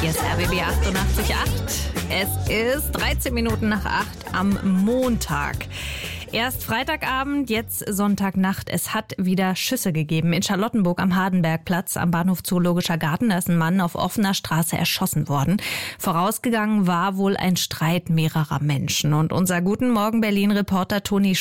Hier ist RBB 88.8. Es ist 13 Minuten nach 8 am Montag. Erst Freitagabend, jetzt Sonntagnacht. Es hat wieder Schüsse gegeben. In Charlottenburg am Hardenbergplatz am Bahnhof Zoologischer Garten, da ist ein Mann auf offener Straße erschossen worden. Vorausgegangen war wohl ein Streit mehrerer Menschen. Und unser Guten Morgen Berlin-Reporter Toni